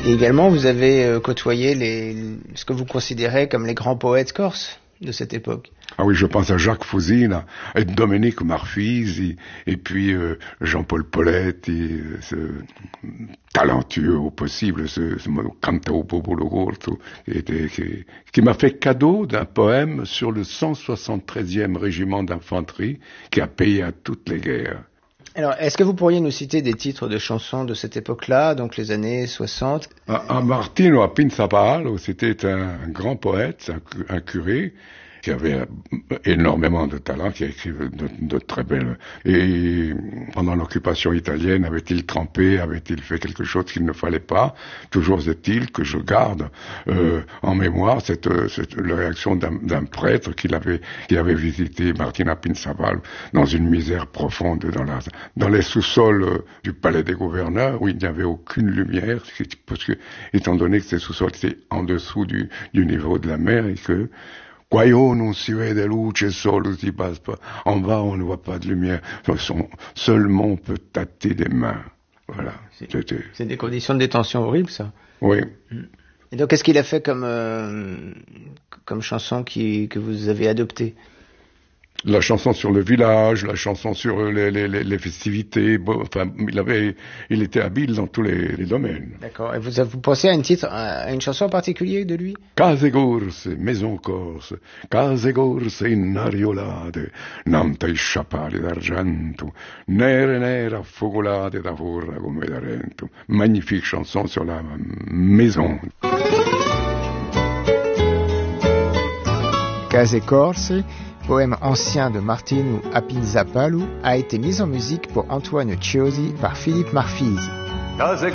Et également, vous avez côtoyé ce que vous considérez comme les grands poètes corses de cette époque. Ah oui, je pense à Jacques Fusina, et Domenico Marfisi, et puis Jean-Paul Poletti, ce talentueux au possible, ce Cantao Popolo Corso, qui m'a fait cadeau d'un poème sur le 173e régiment d'infanterie qui a payé à toutes les guerres. Alors, est-ce que vous pourriez nous citer des titres de chansons de cette époque-là, donc les années 60? Martino Apinzapalo, c'était un grand poète, un curé, qui avait énormément de talent, qui a écrit de très belles... Et pendant l'occupation italienne, avait-il trempé, avait-il fait quelque chose qu'il ne fallait pas? Toujours est-il que je garde en mémoire cette la réaction d'un prêtre qui avait visité Martina Pinsaval dans une misère profonde dans les sous-sols du palais des gouverneurs, où il n'y avait aucune lumière, parce que, étant donné que ces sous-sols étaient en dessous du niveau de la mer, et que Quaio non si vede luce, solo si passe pas. En bas, on ne voit pas de lumière. Seulement, on peut tâter des mains. Voilà. C'est des conditions de détention horribles, ça. Oui. Et donc, qu'est-ce qu'il a fait comme chanson que vous avez adoptée? La chanson sur le village, la chanson sur les festivités. Bon, enfin, il était habile dans tous les domaines. D'accord. Et vous pensez à une chanson en particulier de lui? Case corse, maison corse, case corse in ariolate, nante sciappali d'argento, nere affocolate da forra come d'argento. Magnifique chanson sur la maison. Case corse, poème ancien de Martino Apinzapalo, a été mis en musique pour Antoine Ciosi par Philippe Marfisi. Case